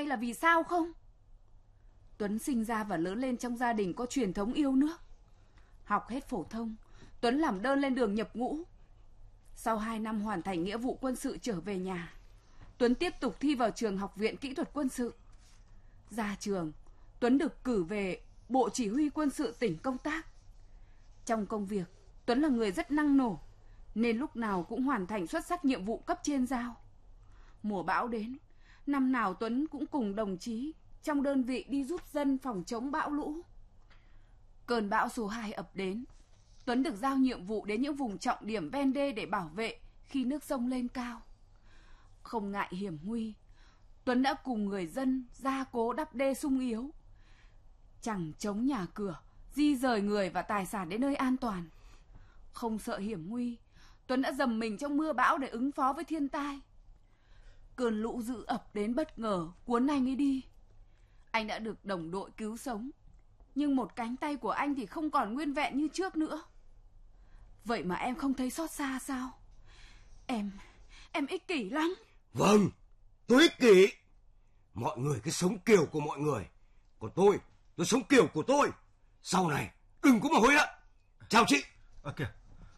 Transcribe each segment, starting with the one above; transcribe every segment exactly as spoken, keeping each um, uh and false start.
là vì sao không? Tuấn sinh ra và lớn lên trong gia đình có truyền thống yêu nước. Học hết phổ thông, Tuấn làm đơn lên đường nhập ngũ. Sau hai năm hoàn thành nghĩa vụ quân sự trở về nhà, Tuấn tiếp tục thi vào trường Học viện Kỹ thuật Quân sự. Ra trường, Tuấn được cử về Bộ Chỉ huy Quân sự tỉnh công tác. Trong công việc, Tuấn là người rất năng nổ, nên lúc nào cũng hoàn thành xuất sắc nhiệm vụ cấp trên giao. Mùa bão đến, năm nào Tuấn cũng cùng đồng chí trong đơn vị đi giúp dân phòng chống bão lũ. Cơn bão số hai ập đến, Tuấn được giao nhiệm vụ đến những vùng trọng điểm ven đê để bảo vệ khi nước sông lên cao. Không ngại hiểm nguy, Tuấn đã cùng người dân gia cố đắp đê sung yếu, chẳng chống nhà cửa, di rời người và tài sản đến nơi an toàn. Không sợ hiểm nguy, Tuấn đã dầm mình trong mưa bão để ứng phó với thiên tai. Cơn lũ dữ ập đến bất ngờ, cuốn anh ấy đi. Anh đã được đồng đội cứu sống, nhưng một cánh tay của anh thì không còn nguyên vẹn như trước nữa. Vậy mà em không thấy xót xa sao? Em, em ích kỷ lắm. Vâng, tôi ích kỷ. Mọi người cứ sống kiểu của mọi người, còn tôi, tôi sống kiểu của tôi. Sau này đừng có mà hối hận. Chào chị. À kìa,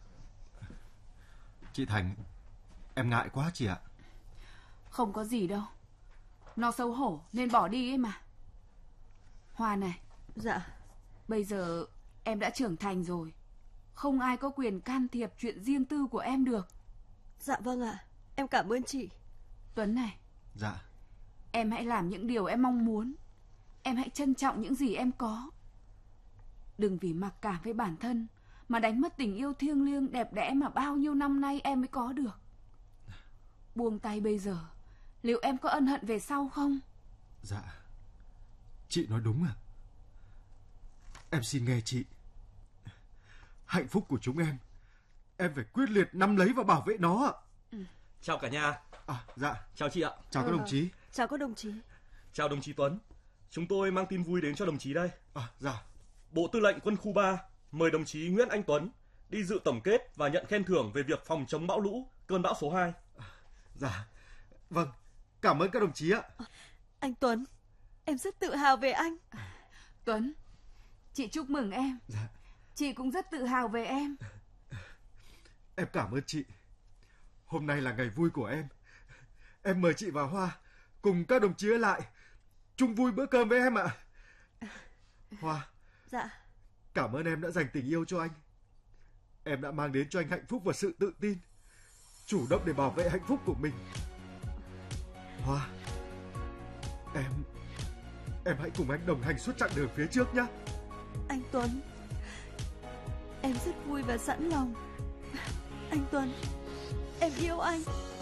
chị Thành, em ngại quá chị ạ. Không có gì đâu, nó xấu hổ nên bỏ đi ấy mà. Hoa này. Dạ. Bây giờ em đã trưởng thành rồi, không ai có quyền can thiệp chuyện riêng tư của em được. Dạ vâng ạ, em cảm ơn chị. Tuấn này. Dạ. Em hãy làm những điều em mong muốn. Em hãy trân trọng những gì em có. Đừng vì mặc cảm với bản thân mà đánh mất tình yêu thiêng liêng đẹp đẽ mà bao nhiêu năm nay em mới có được. Buông tay bây giờ, liệu em có ân hận về sau không? Dạ, chị nói đúng à. Em xin nghe chị. Hạnh phúc của chúng em, em phải quyết liệt nắm lấy và bảo vệ nó ạ. Ừ. Chào cả nhà. À, dạ. Chào chị ạ. Chào các đồng chí. Chào các đồng chí. Chào đồng chí Tuấn. Chúng tôi mang tin vui đến cho đồng chí đây. À, dạ. Bộ Tư lệnh Quân khu ba mời đồng chí Nguyễn Anh Tuấn đi dự tổng kết và nhận khen thưởng về việc phòng chống bão lũ, cơn bão số hai. À, dạ. Vâng, cảm ơn các đồng chí ạ. Anh Tuấn, em rất tự hào về anh. Tuấn, chị chúc mừng em. Dạ. Chị cũng rất tự hào về em. Em cảm ơn chị. Hôm nay là ngày vui của em. Em mời chị và Hoa cùng các đồng chí ở lại chung vui bữa cơm với em ạ. Hoa. Dạ. Cảm ơn em đã dành tình yêu cho anh. Em đã mang đến cho anh hạnh phúc và sự tự tin, chủ động để bảo vệ hạnh phúc của mình. Hoa, Em Em hãy cùng anh đồng hành suốt chặng đường phía trước nhé. Anh Tuấn, em rất vui và sẵn lòng. Anh Tuấn, em yêu anh.